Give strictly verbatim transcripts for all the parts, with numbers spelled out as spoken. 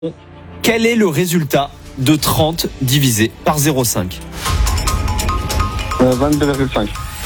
Quel est le résultat de trente divisé par zéro virgule cinq? euh, vingt-deux virgule cinq.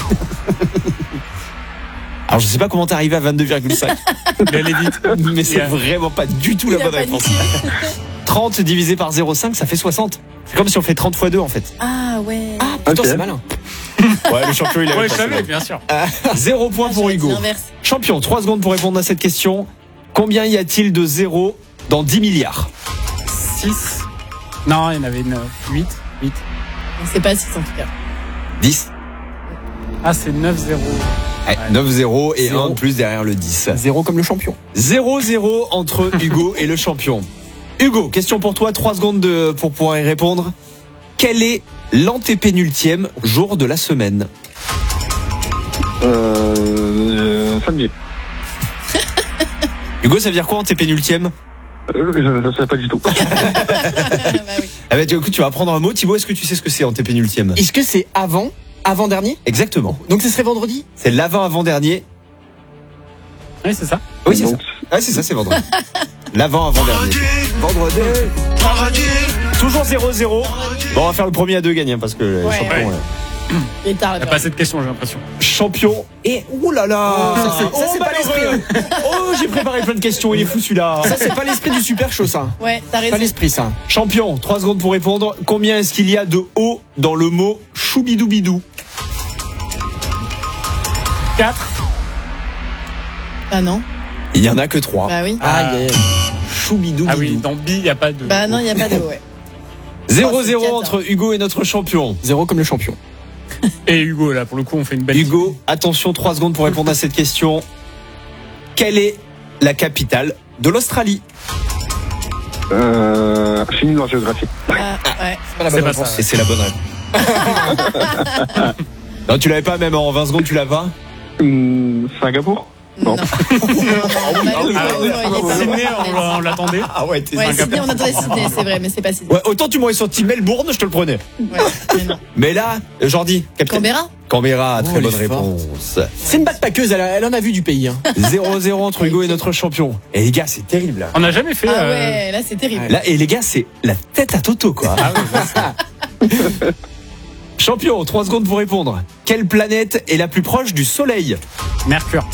Alors je sais pas comment t'es arrivé à vingt-deux virgule cinq. Mais elle est vite. Mais c'est vraiment pas du tout la Il a bonne réponse. paniqué. trente divisé par zéro virgule cinq, ça fait soixante. C'est comme si on fait trente fois deux en fait. Ah ouais. Ah, putain, Ok. c'est malin. Ouais, le champion il avait Ouais, pas je savais, celui-là. bien sûr. Zéro point Ah, pour j'aurais dit Hugo. l'inverse. Champion, trois secondes pour répondre à cette question. Combien y a-t-il de zéros dans dix milliards? six. Non, il y en avait une. huit. huit. C'est pas six en tout cas. dix. Ah, c'est neuf zéro. Ouais, neuf zéro et Zéro. un de plus derrière le dix. Zéro comme le champion. zéro zéro entre Hugo et le champion. Hugo, question pour toi, trois secondes de, pour pouvoir y répondre. Quel est l'antépénultième jour de la semaine? Euh, euh, samedi. Hugo, ça veut dire quoi antépénultième? Euh, je ne sais pas du tout. bah oui. Ah bah, tu, écoute, tu vas apprendre un mot. Thibaut, est-ce que tu sais ce que c'est antépénultième? Est-ce que c'est avant, avant-dernier? Exactement. Donc ce serait vendredi? C'est l'avant-avant-dernier. Oui, c'est ça. Oui, c'est ça. Donc, Ah, c'est ça, c'est vendredi. L'avant-avant-dernier. Vendredi. Toujours zéro zéro. Bon, on va faire le premier à deux gagnants parce que le Ouais. champion, Ouais. euh, Il est tard Il n'y là. a pas cette question, j'ai l'impression. champion. Et ouh là là. Ça, c'est- ça, c'est pas malheureux. Oh, j'ai préparé plein de questions. Il est fou celui-là. Ça, c'est pas l'esprit du super show, ça. Ouais, t'as Pas raison. l'esprit, ça. Champion, trois secondes pour répondre. Combien est-ce qu'il y a de O dans le mot choubidoubidou? quatre. Ah non. Il y en a que trois. Bah oui. Ah, yeah. Choubidoubidou. Ah oui, dans B, il n'y a pas de. Bah non, il y a pas de ouais. zéro Oh, c'est zéro quatre, entre Hugo et notre champion. Zéro comme le champion. Et Hugo, là, pour le coup, on fait une belle. Hugo, attention, trois secondes pour répondre à cette question. Quelle est la capitale de l'Australie? euh, je suis nul en géographie. Ah, ouais. C'est pas la C'est bonne pas réponse. ça. Et c'est la bonne réponse. Non, tu l'avais pas, même en vingt secondes, tu l'as pas? Hum, Singapour. Non. Non. Non, non, non, Ah oui, bah, ah oui, non, ah il est oui, pas Sydney, bon. on, on l'attendait. Ah ouais, t'es Ouais, Singapour. Sydney, on attendait Sydney, c'est vrai, mais c'est pas Sydney. Ouais, autant tu m'aurais sorti Melbourne, je te le prenais. Ouais, mais non. Mais là, Jordi, capitaine. Canberra. Canberra, très Oh, bonne elle est forte. réponse. C'est une backpackeuse, elle, a- elle en a vu du pays. Hein. zéro zéro entre Hugo et notre champion. Et les gars, c'est terrible là. On n'a jamais fait. Ah euh, ouais, là c'est terrible. Là, et les gars, c'est la tête à Toto, quoi. Ah ouais, ouais, c'est- Champion, trois secondes pour répondre. Quelle planète est la plus proche du Soleil? Mercure.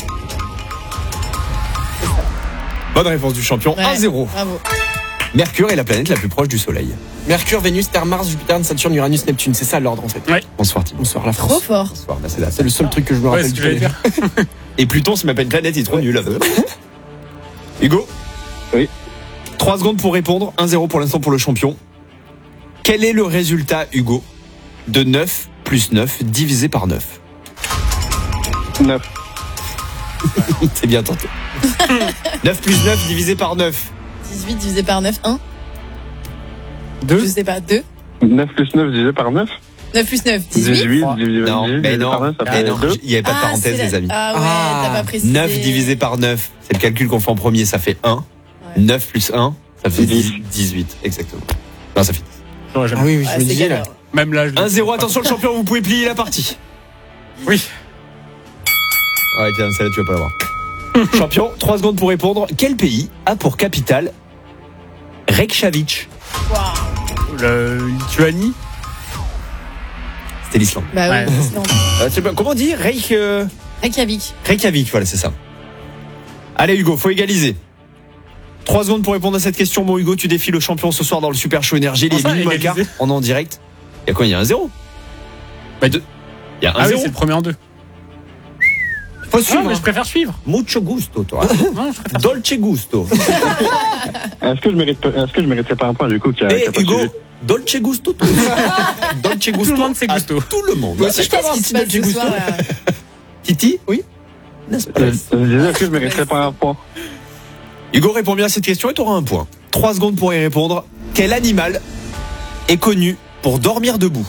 Bonne réponse du champion, Ouais, un zéro. Bravo. Mercure est la planète la plus proche du Soleil. Mercure, Vénus, Terre, Mars, Jupiter, Saturne, Uranus, Neptune. C'est ça l'ordre, en fait. Ouais. Bonsoir Tim. Bonsoir, la Trop France. fort. Bonsoir, bah, c'est là. C'est le seul truc que je me Ouais, rappelle c'est ce du que j'allais collège. dire. Et Pluton, c'est même pas une planète, il est trop nul. Hugo? Oui. trois secondes pour répondre, un zéro pour l'instant pour le champion. Quel est le résultat, Hugo, de neuf plus neuf divisé par neuf? neuf. C'est bien tenté. neuf plus neuf divisé par neuf. dix-huit divisé par neuf, un. Je Deux. sais pas, deux. neuf plus neuf divisé par neuf. neuf plus neuf, dix-huit. dix-huit divisé Non, divisé mais par non, neuf, ça mais fait non, deux. il n'y avait pas de Ah, parenthèse, c'est les la- amis. Ah ouais, Ah. t'as pas précisé. neuf divisé par neuf, c'est le calcul qu'on fait en premier, ça fait un. Ouais. neuf plus un, ça fait dix. dix-huit, exactement. Non, ça fait J'aurais jamais- Ah oui, oui, Ah, je me c'est disais, là. galère. Même là, je. un zéro, attention le champion, vous pouvez plier la partie. Oui. Ouais, tiens, celle-là, tu vas pas l'avoir. Champion, trois secondes pour répondre. Quel pays a pour capitale Reykjavik? Waouh. Le Lituanie. C'était l'Islande. Bah Ouais. oui, Islande. Euh, tu sais pas, comment on dit Reykj... euh, Reykjavik. Reykjavik, voilà, c'est ça. Allez, Hugo, faut égaliser. Trois secondes pour répondre à cette question. Bon, Hugo, tu défies le champion ce soir dans le Super Show Énergie. Il est Comment ça, minuit moins le quart. égaliser On est en direct. Il y a quoi? Il y a un zéro. Bah, deux. Il y a un Ah oui, zéro. c'est le premier en deux. Faut Ah, suivre. mais hein. je préfère suivre. Mucho gusto, toi. Non, je préfère. Dolce gusto. Est-ce que je mérite, est-ce que je mériterais pas un point du coup qui a, Et qui a pas Hugo, suivi Dolce gusto. Tout. Dolce gusto. Tout le monde sait à gusto. Tout le monde. Moi aussi, je peux Qu'est-ce avoir un qui petit se passe Dolce ce Gusto. soir là? Titi? Oui. N'est-ce pas? Je je disais, est-ce que je mériterais pas un point? Hugo répond bien à cette question et tu auras un point. Trois secondes pour y répondre. Quel animal est connu pour dormir debout?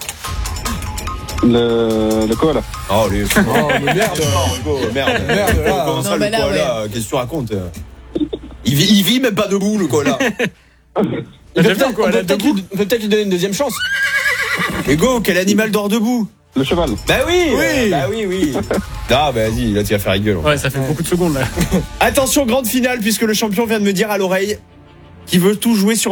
Le, le koala. Oh, les... Oh, mais merde. Hugo, merde. Merde, là. Comment ça, Non, le mais là, koala, qu'est-ce que tu racontes? il vit, il vit même pas debout, le koala. Il J'aime peut bien peut-être- quoi, on là, peut peut-être debout. lui- on peut peut-être lui donner une deuxième chance. Hugo, quel animal dort debout? Le cheval. Bah oui, Oui. euh, bah oui, oui. Ah, bah vas-y, là tu vas faire la gueule. Ouais, ça fait beaucoup de secondes là. Attention, grande finale, puisque le champion vient de me dire à l'oreille qui veut tout jouer sur